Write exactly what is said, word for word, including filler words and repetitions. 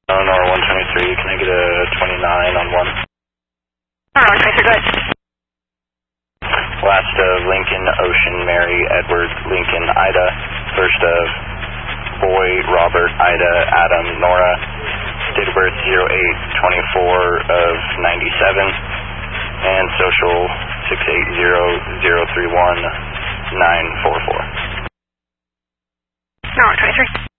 On R one twenty-three, can I get a twenty-nine on one? R one twenty-three, go ahead. Last of Lincoln, Ocean, Mary, Edward, Lincoln, Ida. First of Boy, Robert, Ida, Adam, Nora. Date of birth zero eight twenty-four of ninety-seven. And social six eight zero zero three one nine four four. R one twenty-three.